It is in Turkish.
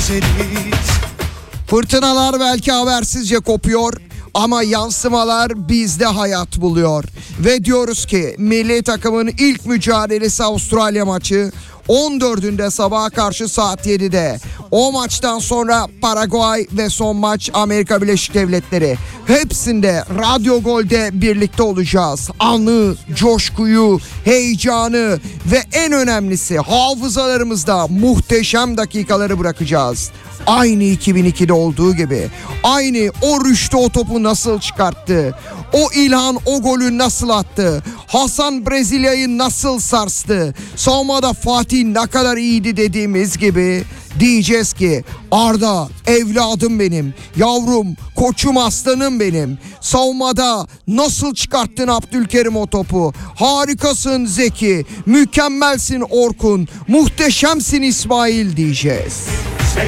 güzeliz. Fırtınalar belki habersizce kopuyor ama yansımalar bizde hayat buluyor. Ve diyoruz ki milli takımın ilk mücadelesi Avustralya maçı 14'ünde sabaha karşı saat 7'de. O maçtan sonra Paraguay ve son maç Amerika Birleşik Devletleri. Hepsinde Radyo Gol'de birlikte olacağız. Anı, coşkuyu, heyecanı ve en önemlisi hafızalarımızda muhteşem dakikaları bırakacağız. Aynı 2002'de olduğu gibi. Aynı o Rüştü o topu nasıl çıkarttı? O İlhan o golü nasıl attı? Hasan Brezilya'yı nasıl sarstı? Savunmada Fatih ne kadar iyiydi dediğimiz gibi diyeceğiz ki Arda evladım benim, yavrum, koçum, aslanım benim. Savunmada nasıl çıkarttın Abdülkerim o topu? Harikasın Zeki, mükemmelsin Orkun, muhteşemsin İsmail diyeceğiz.